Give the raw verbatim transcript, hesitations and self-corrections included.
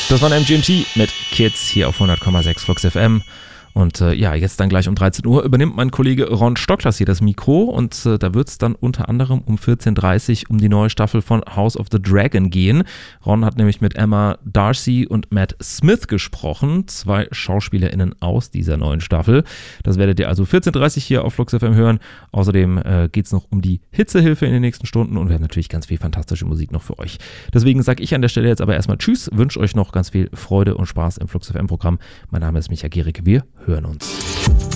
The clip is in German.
Das war ein M G M T mit Kids hier auf hundert Komma sechs Flux F M. Und äh, ja, jetzt dann gleich um dreizehn Uhr übernimmt mein Kollege Ron Stocklas hier das Mikro und äh, da wird es dann unter anderem um vierzehn Uhr dreißig um die neue Staffel von House of the Dragon gehen. Ron hat nämlich mit Emma Darcy und Matt Smith gesprochen, zwei SchauspielerInnen aus dieser neuen Staffel. Das werdet ihr also vierzehn Uhr dreißig hier auf Flux F M hören. Außerdem äh, geht es noch um die Hitzehilfe in den nächsten Stunden und wir haben natürlich ganz viel fantastische Musik noch für euch. Deswegen sage ich an der Stelle jetzt aber erstmal Tschüss, wünsche euch noch ganz viel Freude und Spaß im Flux F M Programm. Mein Name ist Micha Gericke, wir hören uns.